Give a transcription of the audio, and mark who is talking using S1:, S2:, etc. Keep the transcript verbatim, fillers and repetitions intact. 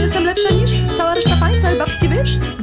S1: jestem lepsza niż cała reszta pań, cały babski wyż?